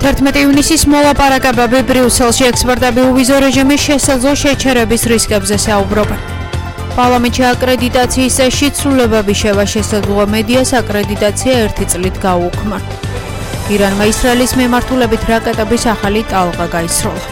11 ივნისის მოლაპარაკებები ბრიუსელში ექსპერტები უვიზო რეჟიმის შესაძლო შეჩერების რისკებზე საუბრობენ. პარლამენტში აკრედიტაციის წესში ცვლილებები შევა შესაძლოა მედიას აკრედიტაცია 1 წლით გაუქმნა. ირანმა ისრაელის მიმართულებით რაკეტების ახალი ტალღა გაისროლა.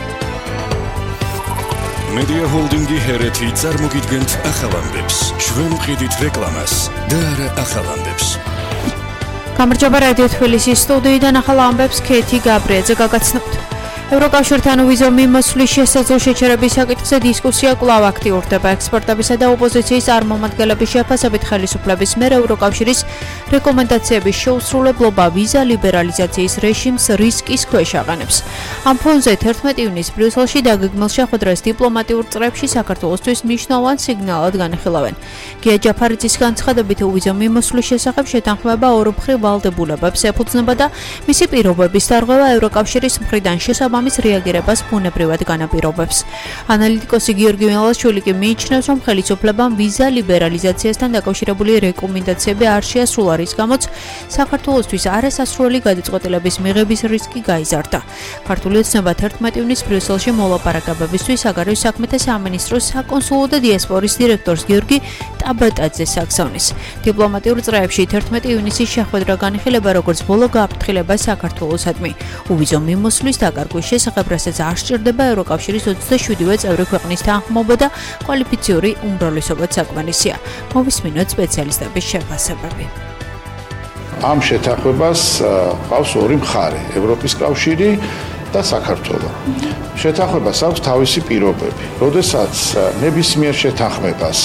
Media Holding-ი ჰერეთი წარმოგიდგენთ ახალ ამბებს. ჩვენ ვყიდით რეკლამას და არა ახალ ამბებს. გამარჯობა რადიო თბილისის სტუდიიდან ახალ ამბებს ქეთი გაბრიაძე გაგაცნობთ. ევროკავშირთან უვიზო მიმოსვლის შესაძლო შეჩერების საკითხზე დისკუსია კვლავ აქტიურდება. ექსპერტებისა და ოპოზიციის წარმომადგენლების შეფასებით ხელისუფლების მიერ ევროკავშირის რეკომენდაციების შეუსრულებლობა ვიზა ლიბერალიზაციის რეჟიმს რისკის ქვეშ აყენებს. ამ ფონზე 11 ივნისს ბრიუსელში დაგეგმილ შეხვედრას დიპლომატიურ წრებში საქართველოსთვის მნიშვნელოვან სიგნალად განიხილავენ. გია ჯაფარიძის განცხადებით უვიზო მიმოსვლის შესახებ შეთანხმება ორმხრივ ვალდებულებებს ეფუძნება და მისი პირობების დარღვევა ევროკავშირის მხრიდან შესაბამის რეაგირებას ბუნებრივად განაპირობებს. ანალიტიკოსი გიორგი მელაშვილი კი მიიჩნევს, რომ ხელისუფლებამ ვიზა ლიბერალიზაციასთან დაკავშირებული რეკომენდაციები არ შეასრულა, რის გამოც საქართველოსთვის არასასრული გადაწყვეტილების მიღების რისკი გაიზარდა. ქართული ოცნება 11 ივნისს ბრიუსელში მოლაპარაკებებისთვის საგარეო საქმეთა სამინისტროს საკონსულო და დიასპორის დირექტორს გიორგი ტაბატაძეს აგზავნის. დიპლომატიურ წრეებში 11 ივნისის შეხვედრა განიხილება როგორც ბოლო გაფრთხილება საქართველოსადმი. უვიზო მიმოსვლის დაკარგვის შესახებ, რასაც არ სჭირდება ევროკავშირის 27-ვე წევრი ქვეყნის თანხმობა და კვალიფიციური უმრავლესობაც საკმარისია. მოვისმინოთ სპეციალისტების შეფასებები. ამ შეთანხმებას ყავს ორი მხარე, ევროპის კავშირი და საქართველო. შეთანხმებას აქვს თავისი პირობები. როდესაც ნებისმიერ შეთანხმებას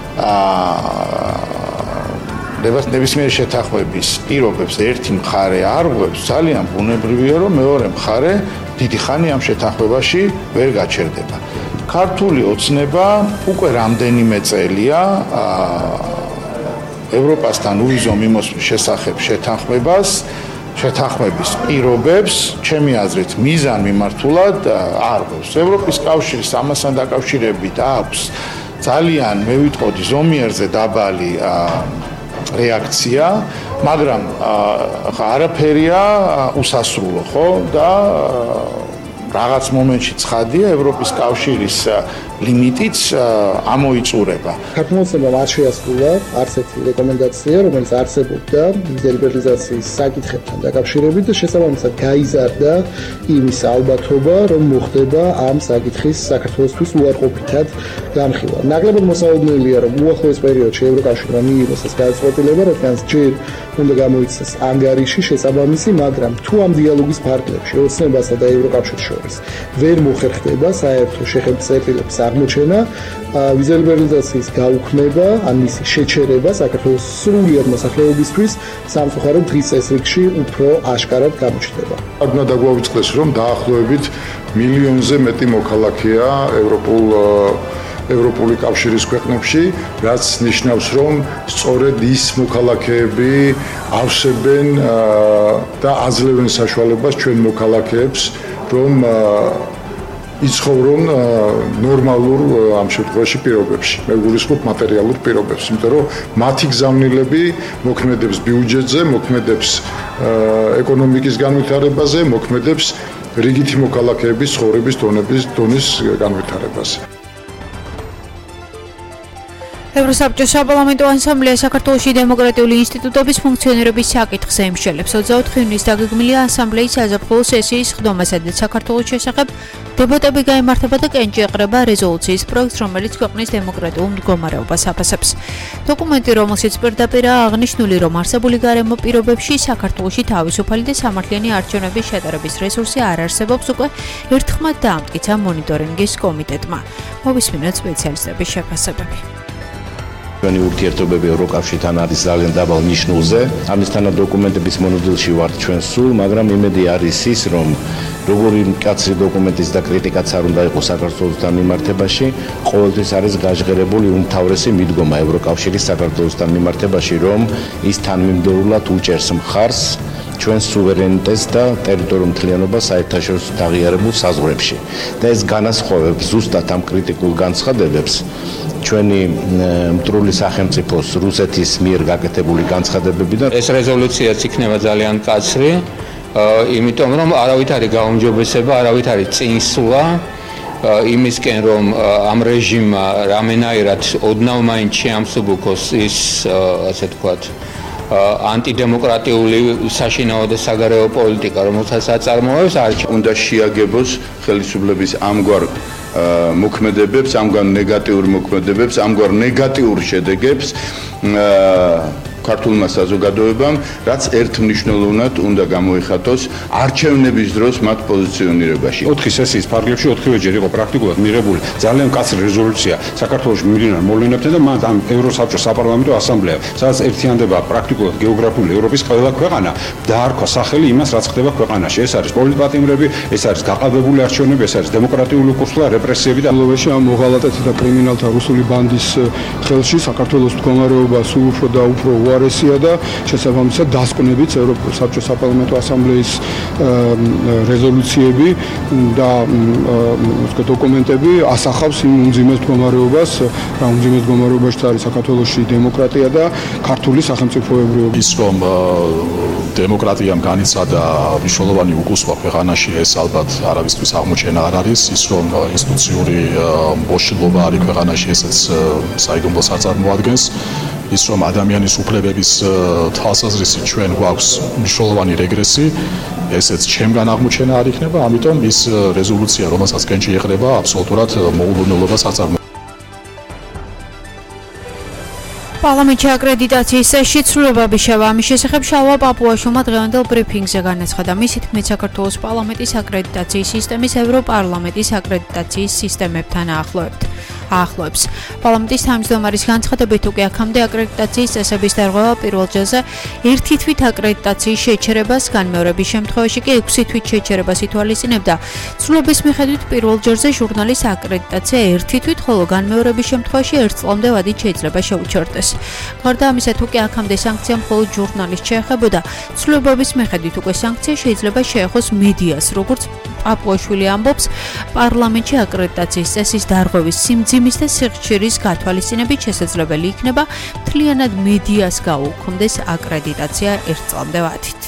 ნებისმიერ შეთანხმების პირობებს ერთი მხარე არღვევს, ძალიან ბუნებრივია, რომ მეორე მხარე დიდი ხანი ამ შეთანხმებაში ვერ გაჩერდება. ქართული ოცნება უკვე რამდენიმე წელია ევროპასთან უვიზო მიმოსვლის შესახებ შეთანხმების პირობებს, ჩემი აზრით, მიზან მიმართულად არღვევს. ევროპის კავშირის ამასთან დაკავშირებით აქვს ძალიან, მე ვიტყოდი, ზომიერზე დაბალი რეაქცია, მაგრამ არაფერია უსასრულო, ხო? და რაღაც მომენტში ცხადია, ევროპის კავშირის ლიმიტიც ამოიწურება. ქართული ოცნებამ არ შეასრულა არც ერთი რეკომენდაცია, რომელიც არსებობდა ვიზა ლიბერალიზაციის საკითხებთან დაკავშირებით და შესაბამისად გაიზარდა იმის ალბათობა, რომ მოხდება ამ საკითხის საქართველოსთვის უარყოფითად განხილვა. ნაკლებად მოსაოდნელია, რომ უახლოეს პერიოდში ევროკავშირმა მიიღოს ეს გადაწყვეტილება, რადგან ჯერ უნდა გამოიცეს ანგარიში შესაბამისი, მაგრამ თუ ამ დიალოგის ფარგლებში ოცნებასა და ევროკავშირს შორის ვერ მოხერხდება საერთო შეხედულების აღმოჩენა, ვიზა ლიბერალიზაციის გაუქმება, ან მისი შეჩერება საქართველოს სრულიად მოსახლეობისთვის სამწუხაროდ დღის წესრიგში უფრო აშკარად გამოჩნდება. უნდა დაგვაუწყდეს, რომ დაახლოებით მილიონზე მეტი მოქალაქეა ევროპული კავშირის ქვეყნებში, რაც ნიშნავს, რომ სწორედ ის მოქალაქეები ავსებენ და აძლევენ საშუალებას ჩვენ მოქალაქეებს, რომ იცხოვრონ ნორმალურ ამ შემთხვევაში პირობებში, მე გულისხმობ მატერიალურ პირობებს, იმიტომ რომ მათი გზავნილები მოქმედებს ბიუჯეტზე, მოქმედებს ეკონომიკის განვითარებაზე, მოქმედებს რიგითი მოქალაქეების ცხოვრების დონის განვითარებაზე. ევროსაბჭოს საპარლამენტო ასამბლეა საქართველოში დემოკრატიული ინსტიტუტების ფუნქციონირების საკითხზე იმშელებს. 24 ივნისს დაგეგმილი ასამბლეის საზაფხულო სესიის ხდომა, სადაც საქართველოს შესახებ დებატები გაიმართება და კენჭი ეყრება რეზოლუციის პროექტს, რომელიც ქვეყნის დემოკრატიულ მდგომარეობას აფასებს. დოკუმენტი, რომელშიც პირდაპირაა აღნიშნული, რომ არსებული გარემო პირობებში საქართველოში თავისუფალი და სამართლიანი არჩევნების შეტარების რესურსი არ არსებობს, უკვე ერთხმად დაამტკიცა მონიტორინგის კომიტეტმა. მოვისმინოთ სპეციალისტების შეფასებები. ჩვენი ურთიერთობები ევროკავშირთან არის ძალიან დაბალ ნიშნულზე. ამისთანა დოკუმენტების მონოდილში ვართ ჩვენ სულ, მაგრამ იმედი არის ის, რომ როგორი მკაცრი დოკუმენტის და კრიტიკაც არ უნდა იყოს საქართველოსთან მიმართებაში, ყოველთვის არის გაჟღერებული უმთავრესი მიდგომა ევროკავშირის საქართველოსთან მიმართებაში, რომ ის თანმიმდევრულად უჭერს მხარს ჩვენს სუვერენიტეტს და ტერიტორიულ მთლიანობას საერთაშორისო აღიარებულ საზღვრებში. და ეს განასხვავებს ზუსტად ამ კრიტიკულ განცხადებებს ჩვენი მტრული სახელმწიფოს რუსეთის მიერ გაკეთებული განცხადებებიდან. ეს რეზოლუციაც იქნება ძალიან მკაცრი, იმიტომ რომ არავით არის გაუმჯობესება, არავით არის წინსვლა იმისკენ რომ ამ რეჟიმმა რამენაირად ოდნავ მაინც შეამსუბუქოს ის ასე თქვათ ანტიდემოკრატიული საშინაო და საგარეო პოლიტიკა, რომელსაც აწარმოებს, უნდა შეაგებოს ხელისუფლების ამგვარ მოქმედებებს, ამგვარ ნეგატიურ მოქმედებებს, ამგვარ ნეგატიურ შედეგებს ქართულმა საზოგადოებამ, რაც ერთმნიშვნელოვნად უნდა გამოიხატოს არჩევნების დროს მათ პოზიციონირებაში. 4 სესიის ფარგლებში 4-ვეჯერ იყო პრაქტიკულად მიღებული ძალიან მკაცრი რეზოლუცია საქართველოს მიმდინარე მოვლენებთან და მან ამ ევროსაბჭოს საპარლამენტო ასამბლეამ, სადაც ერთიანდება პრაქტიკულად გეოგრაფიული ევროპის ყველა ქვეყანა, დაარქვა სახელი იმას, რაც ხდება ქვეყანაში. ეს არის პოლიტპატიმრები, ეს არის გაყალბებული არჩევნები, ეს არის დემოკრატიული კურსი, რეპრესიები და ლოვეში ამ მოღალატეთა და კრიმინალთა რუსული ბანდის ხელში საქართველოს მდგომარეობა სულ უფრო და უფრო უარესია და შესაბამისად დასკვნებით ევროპულ საბჭოს საპარლამენტო ასამბლეის რეზოლუციები და დოკუმენტები ასახავს იმ უმძიმეს მდგომარეობას, რა უმძიმეს მდგომარეობაში არის საქართველოში დემოკრატია და ქართული სახელმწიფოებრიობა. ის რომ დემოკრატიამ განიცადა მნიშვნელოვანი უკუსვა ქვეყანაში, ეს ალბათ არავისთვის აღმოჩენა არ არის. ის რომ ინსტიტუციური მოშლობა არის ქვეყანაში, ესეც საიდუმლოს აწარმოადგენს. ის რომ ადამიანის უფლებების თვალსაზრისით ჩვენ გვაქვს მნიშვნელოვანი რეგრესი, ესეც ჩემგან აღმოჩენა არ იქნება, ამიტომ ის რეზოლუცია, რომელსაც კენჭი ეყრება, აბსოლუტურად მოულოდნელობას აწარმოებს. პარლამენტში აკრედიტაციის წესში ცვლილება ბიშევა ამის შესახებ შალვა პაპუაშვილმა დღევანდელ ბრიფინგზე განაცხადა. მისი თქმით, საქართველოს პარლამენტის აკრედიტაციის სისტემის ევროპარლამენტის აკრედიტაციის სისტემებთან აახლოებს. პარლამენტის თავმჯდომარის განცხადებით, უკვე აქამდე აკრედიტაციის წესების დარღვევა პირველ ჯერზე 1 თვით აკრედიტაციის შეჩერებას, განმეორების შემთხვევაში კი 6 თვით შეჩერებას ითვალისწინებდა. ცვლილების მიხედვით პირველ ჯერზე ჟურნალის აკრედიტაცია 1 თვით, ხოლო განმეორების შემთხვევაში 1 წლამდე ვადით შეიძლება შეუჩერდეს. გარდა ამისა, თუ კი აქამდე სანქცია მხოლოდ ჟურნალისტს შეეხებოდა, ცვლილებების მიხედვით უკვე სანქცია შეიძლება შეეხოს მედიას, როგორც პაპუაშვილი ამბობს, პარლამენტში აკრედიტაციის წესის დარღვევის სიმძიმის და სიხშირის გათვალისწინებით შესაძლებელი იქნება მთლიანად მედიას გაუქმდეს აკრედიტაცია 1 წლამდე ვადით.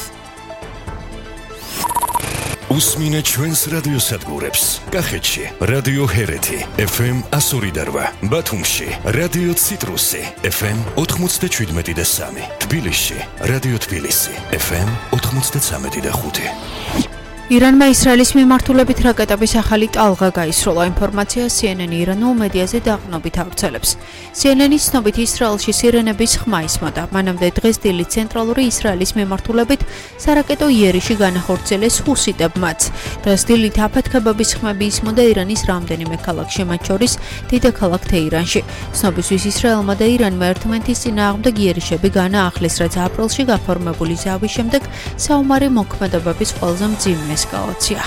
უსმინე ჩვენს რადიოსადგურებს. კახეთში რადიო ჰერეთი FM 102.8, ბათუმში რადიო ციტრუსი FM 97.3, თბილისში რადიო თბილისი FM 93.5. ირანმა ისრაელის მიმართულებით რაკეტების ახალი ტალღა გაისროლა. ინფორმაცია CNN ირანულ მედიაზე დაყრდნობით ავრცელებს. CNN-ის ცნობით ისრაელში სირენების ხმა ისმოდა. მანამდე დღეს დილით ცენტრალური ისრაელის მიმართულებით სარაკეტო იერიში განახორციელეს ჰუსიტებმაც. დღეს დილით აფეთქებების ხმები ისმოდა ირანის რამდენიმე ქალაქში, მათ შორის დედაქალაქ თეირანში. ცნობისთვის ისრაელმა და ირანმა ერთმანეთის წინააღმდეგ იერიშები განაახლეს, რაც აპრილში გაფორმებული ზავის შემდეგ საომარი მოქმედებების ყველაზე მძიმე ესკალაცია.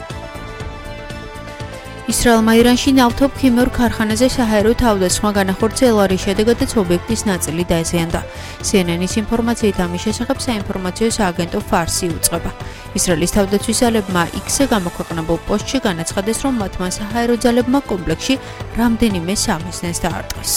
ისრაელმა ირანში ნავთობ ქიმიურ ქარხანაზე საჰაერო თავდასხმა განახორციელა, რის შედეგადაც ობიექტის ნაწილი დაზიანდა. CNN-ის ინფორმაციით ამის შესახებ საინფორმაციო სააგენტო ფარსი უწყება. ისრაელის თავდაცვის ძალებმა X-ზე გამოქვეყნებულ პოსტში განაცხადეს, რომ მათმა საჰაერო ძალებმა კომპლექსში რამდენიმე სამიზნეს დაარტყეს.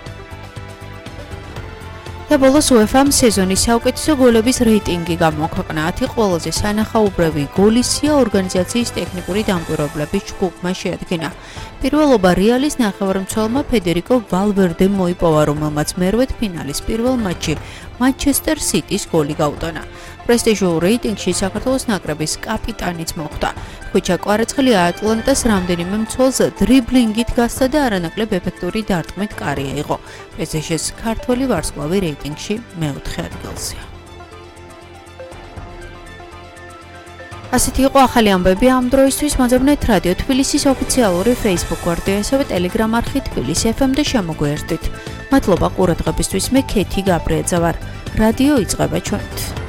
და ბოლოს UEFA-მ სეზონის საუკეთესო გოლების რეიტინგი გამოაქვეყნა. 10 ყველაზე სანახაობრივი გოლის სია ორგანიზაციის ტექნიკური დამკვირვებლების ჯგუფმა შეადგინა. პირველობა რეალის ნახევარმცველმა ფედერიკო ვალვერდემ მოიპოვა, რომელმაც მერვედ ფინალის პირველ მატჩში მანჩესტერ სიტის გოლი გაუტანა. პრესტიჟულ რეიტინგში საქართველოს ნაკრების კაპიტანიც მოხვდა. ხუჩა კვარაცხელი ატლანტას რამდენიმე მცველს დრიბლინგით გასცა და არანაკლებ ეფექტური დარტყმით კარია იყო. PSG-ს ქართველი ვარსკვლავი რეიტინგში მეოთხე ადგილზეა. ასეთი იყო ახალი ამბები ამ დროისთვის. მოძებნეთ რადიო თბილისის ოფიციალური Facebook გვერდი, ასევე Telegram არხი თბილისი FM და შემოგვიერთდით. მადლობა ყურადღებისთვის. მე ქეთი გაბრიაძე ვარ. რადიო იწყება ჩვენით.